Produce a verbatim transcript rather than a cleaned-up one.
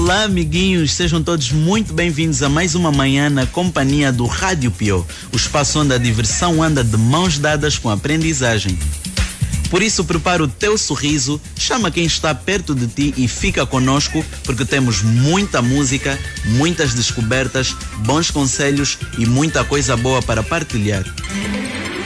Olá, amiguinhos, sejam todos muito bem-vindos a mais uma manhã na companhia do Rádio Pio, o espaço onde a diversão anda de mãos dadas com a aprendizagem. Por isso, prepara o teu sorriso, chama quem está perto de ti e fica conosco, porque temos muita música, muitas descobertas, bons conselhos e muita coisa boa para partilhar.